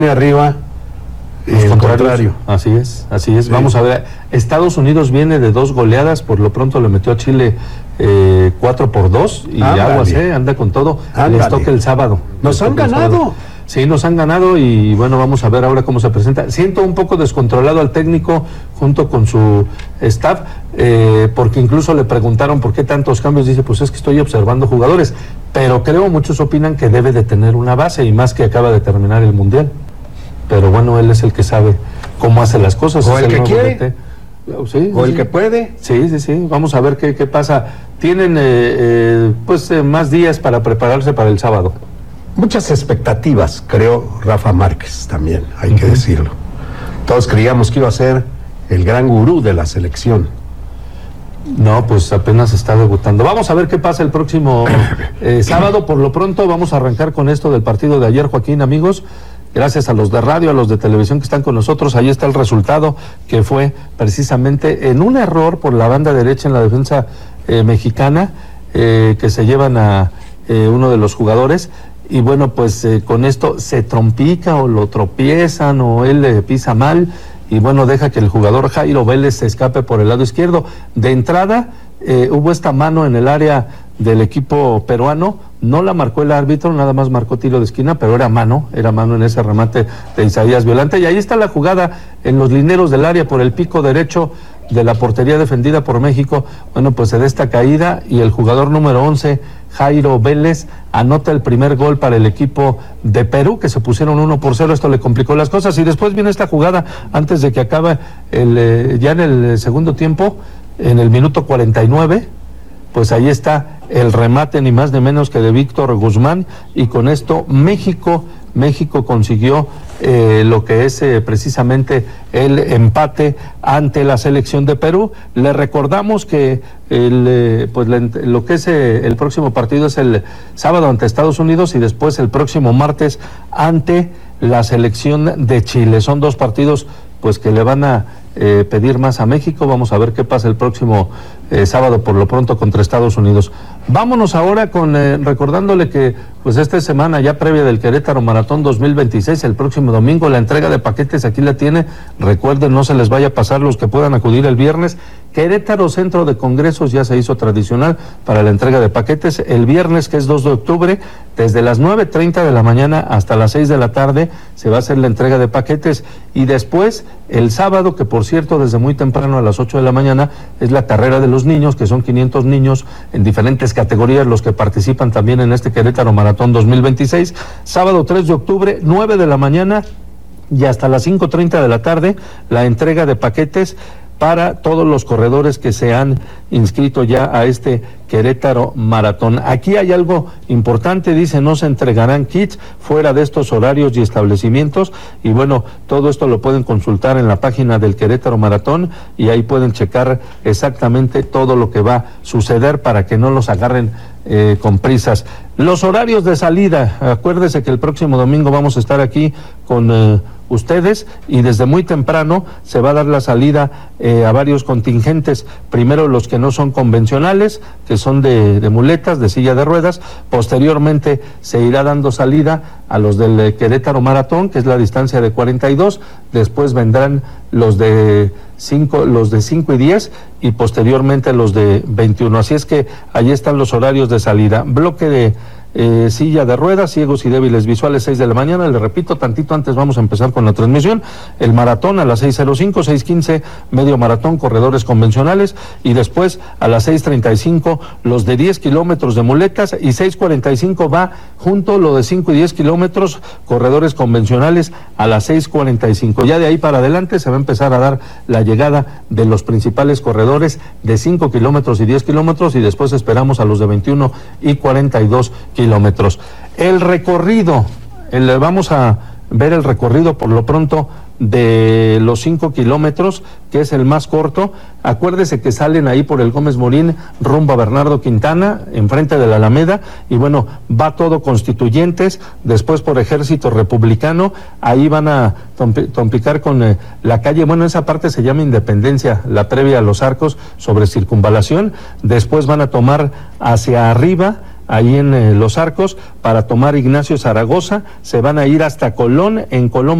arriba el contrario. Así es. Sí. Vamos a ver, Estados Unidos viene de 2 goleadas, por lo pronto le metió a Chile 4-2 y aguas, anda con todo. Les toca el sábado. Nos han ganado. Sí, nos han ganado y bueno, vamos a ver ahora cómo se presenta. Siento un poco descontrolado al técnico junto con su staff, porque incluso le preguntaron por qué tantos cambios. Dice, pues es que estoy observando jugadores, pero creo muchos opinan que debe de tener una base y más que acaba de terminar el Mundial. Pero bueno, él es el que sabe cómo hace las cosas. O el que quiere. Sí, o el que puede. Sí. Vamos a ver qué pasa. Tienen más días para prepararse para el sábado. Muchas expectativas, creo, Rafa Márquez también, hay que decirlo. Todos creíamos que iba a ser el gran gurú de la selección. No, pues apenas está debutando. Vamos a ver qué pasa el próximo sábado. Por lo pronto vamos a arrancar con esto del partido de ayer, Joaquín, amigos. Gracias a los de radio, a los de televisión que están con nosotros. Ahí está el resultado, que fue precisamente en un error por la banda derecha en la defensa mexicana, que se llevan a uno de los jugadores. Y bueno, pues con esto se trompica o lo tropiezan o él le pisa mal y bueno, deja que el jugador Jairo Vélez se escape por el lado izquierdo. De entrada hubo esta mano en el área del equipo peruano, no la marcó el árbitro, nada más marcó tiro de esquina, pero era mano en ese remate de Isaías Violante. Y ahí está la jugada en los lineros del área por el pico derecho de la portería defendida por México. Bueno, pues se da esta caída y el jugador número 11, Jairo Vélez, anota el primer gol para el equipo de Perú, que se pusieron 1-0, esto le complicó las cosas. Y después viene esta jugada, antes de que acabe ya en el segundo tiempo, en el minuto 49, pues ahí está el remate ni más ni menos que de Víctor Guzmán, y con esto México consiguió lo que es precisamente el empate ante la selección de Perú. Le recordamos que lo que es el próximo partido es el sábado ante Estados Unidos y después el próximo martes ante la selección de Chile. Son 2 partidos pues que le van a pedir más a México. Vamos a ver qué pasa el próximo sábado, por lo pronto, contra Estados Unidos. Vámonos ahora con recordándole que pues esta semana ya previa del Querétaro Maratón 2026, el próximo domingo, la entrega de paquetes aquí la tiene. Recuerden, no se les vaya a pasar los que puedan acudir el viernes. Querétaro Centro de Congresos ya se hizo tradicional para la entrega de paquetes. El viernes, que es 2 de octubre, desde las 9:30 de la mañana hasta las 6 de la tarde se va a hacer la entrega de paquetes. Y después, el sábado, que por cierto desde muy temprano a las 8 de la mañana es la carrera de los niños, que son 500 niños en diferentes categorías los que participan también en este Querétaro Maratón 2026. Sábado 3 de octubre, 9 de la mañana y hasta las 5:30 de la tarde, la entrega de paquetes para todos los corredores que se han inscrito ya a este Querétaro Maratón. Aquí hay algo importante, dice, no se entregarán kits fuera de estos horarios y establecimientos, y bueno, todo esto lo pueden consultar en la página del Querétaro Maratón y ahí pueden checar exactamente todo lo que va a suceder para que no los agarren con prisas. Los horarios de salida, acuérdese que el próximo domingo vamos a estar aquí con ustedes y desde muy temprano se va a dar la salida a varios contingentes. Primero los que no son convencionales, que son de muletas, de silla de ruedas. Posteriormente se irá dando salida a los del Querétaro Maratón, que es la distancia de 42. Después vendrán los de 5 y 10 y posteriormente los de 21. Así es que ahí están los horarios de salida. Bloque de silla de ruedas, ciegos y débiles visuales, 6 de la mañana. Le repito, tantito antes vamos a empezar con la transmisión. El maratón a las 6:05, 6:15 medio maratón, corredores convencionales, y después a las 6:35 los de 10 kilómetros de muletas, y 6:45 va junto lo de 5 y 10 kilómetros, corredores convencionales, a las 6:45. Ya de ahí para adelante se va a empezar a dar la llegada de los principales corredores de 5 kilómetros y 10 kilómetros, y después esperamos a los de 21 y 42 kilómetros. El recorrido, vamos a ver el recorrido por lo pronto de los 5 kilómetros, que es el más corto. Acuérdese que salen ahí por el Gómez Morín rumbo a Bernardo Quintana, enfrente de la Alameda, y bueno, va todo Constituyentes, después por Ejército Republicano, ahí van a trompicar con la calle, bueno, esa parte se llama Independencia, la previa a Los Arcos, sobre Circunvalación. Después van a tomar hacia arriba ahí en Los Arcos para tomar Ignacio Zaragoza. Se van a ir hasta Colón, en Colón